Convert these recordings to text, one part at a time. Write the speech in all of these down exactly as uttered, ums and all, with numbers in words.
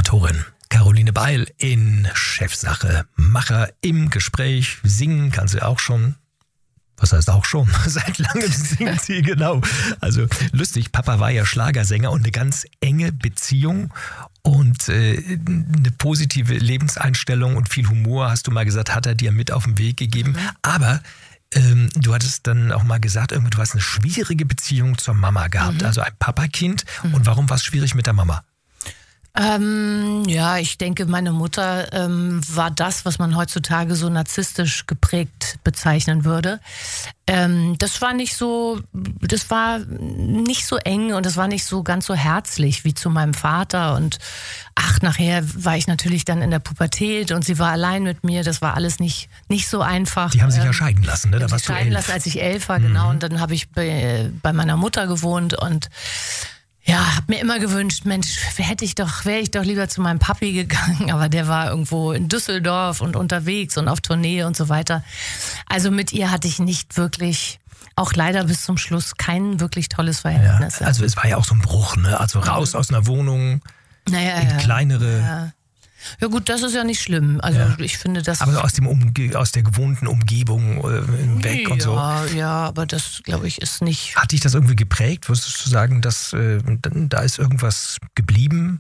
Moderatorin Caroline Beil in Chefsache. Macher im Gespräch. Singen kann sie auch schon. Was heißt auch schon? Seit langem singt sie, genau. Also lustig, Papa war ja Schlagersänger und eine ganz enge Beziehung und äh, eine positive Lebenseinstellung und viel Humor, hast du mal gesagt, hat er dir mit auf den Weg gegeben. Mhm. Aber ähm, du hattest dann auch mal gesagt, irgendwie, du hast eine schwierige Beziehung zur Mama gehabt, mhm. also ein Papakind. Mhm. Und warum war es schwierig mit der Mama? Ähm, ja, ich denke, meine Mutter ähm, war das, was man heutzutage so narzisstisch geprägt bezeichnen würde. Ähm, das war nicht so, das war nicht so eng und das war nicht so ganz so herzlich wie zu meinem Vater. Und ach, nachher war ich natürlich dann in der Pubertät und sie war allein mit mir. Das war alles nicht nicht so einfach. Die haben sich ja scheiden lassen, ne? Da warst du elf. Scheiden lassen, als ich elf war, genau. Und dann habe ich bei, bei meiner Mutter gewohnt und ja, hab mir immer gewünscht, Mensch, hätte ich doch, wäre ich doch lieber zu meinem Papi gegangen, aber der war irgendwo in Düsseldorf und unterwegs und auf Tournee und so weiter. Also mit ihr hatte ich nicht wirklich, auch leider bis zum Schluss, kein wirklich tolles Verhältnis. Ja, also es war ja auch so ein Bruch, ne? Also raus aus einer Wohnung, naja, in ja. kleinere... Ja. Ja gut, das ist ja nicht schlimm. Also ja. ich finde das. Aber aus dem Umge- aus der gewohnten Umgebung äh, weg ja, und so. Ja, aber das glaube ich ist nicht. Hat dich das irgendwie geprägt? Würdest du sagen, dass äh, da ist irgendwas geblieben?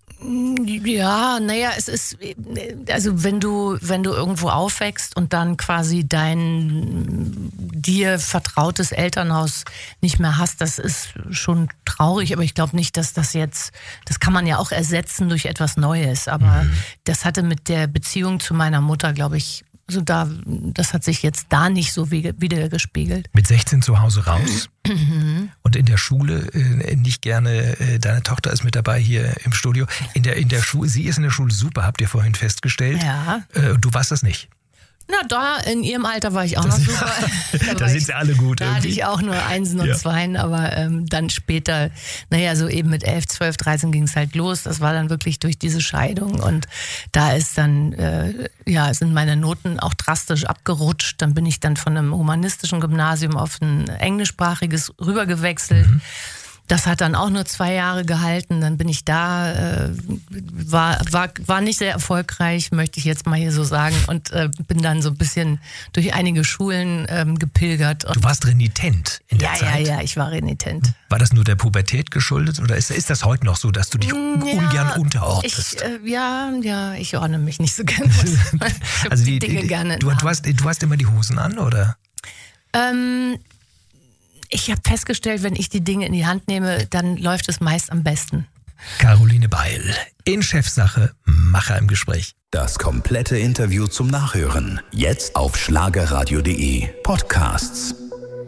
Ja, naja, es ist, also wenn du, wenn du irgendwo aufwächst und dann quasi dein dir vertrautes Elternhaus nicht mehr hast, das ist schon traurig, aber ich glaube nicht, dass das jetzt, das kann man ja auch ersetzen durch etwas Neues, aber mhm. das hatte mit der Beziehung zu meiner Mutter, glaube ich, also da, das hat sich jetzt da nicht so wieder gespiegelt. Mit sechzehn zu Hause raus mhm. und in der Schule äh, nicht gerne, äh, deine Tochter ist mit dabei hier im Studio, in der, in der Schule, sie ist in der Schule super, habt ihr vorhin festgestellt. Ja. Äh, du warst das nicht. Na, da in ihrem Alter war ich auch das, noch super. Da, da sind sie alle gut. Da irgendwie. hatte ich auch nur Einsen und ja. Zweien, aber ähm, dann später, naja, so eben mit elf, zwölf, dreizehn ging es halt los. Das war dann wirklich durch diese Scheidung und da ist dann, äh, ja, sind meine Noten auch drastisch abgerutscht. Dann bin ich dann von einem humanistischen Gymnasium auf ein englischsprachiges rübergewechselt. Mhm. Das hat dann auch nur zwei Jahre gehalten. Dann bin ich da, äh, war, war, war nicht sehr erfolgreich, möchte ich jetzt mal hier so sagen. Und äh, bin dann so ein bisschen durch einige Schulen ähm, gepilgert. Du warst renitent in der ja, Zeit? Ja, ja, ich war renitent. War das nur der Pubertät geschuldet oder ist, ist das heute noch so, dass du dich ja, ungern unterordnest? Ich, äh, ja, ja, ich ordne mich nicht so gerne. Ich also die, die Dinge die, gerne. Du, du, hast, du hast immer die Hosen an, oder? Ähm... Ich habe festgestellt, wenn ich die Dinge in die Hand nehme, dann läuft es meist am besten. Caroline Beil in Chefsache, Macher im Gespräch. Das komplette Interview zum Nachhören. Jetzt auf schlagerradio punkt de Podcasts.